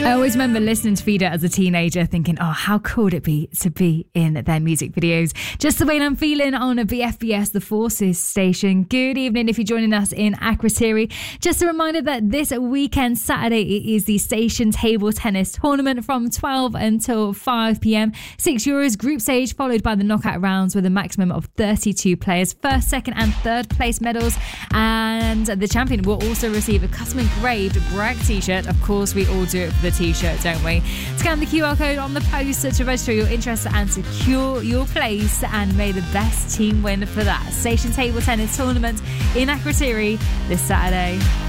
I always remember listening to Vida as a teenager thinking, oh, how cool would it be to be in their music videos? Just the way I'm feeling on a BFBS, the Forces station. Good evening if you're joining us in Akrotiri. Just a reminder that this weekend, Saturday, it is the station table tennis tournament from 12 until 5 p.m. €6 group stage, followed by the knockout rounds with a maximum of 32 players. First, second and third place medals. And the champion will also receive a custom engraved Bragg t-shirt. Of course, we all do it for the t-shirt, don't we? Scan the QR code on the poster to register your interest and secure your place, and may the best team win for that station table tennis tournament in Akrotiri this Saturday.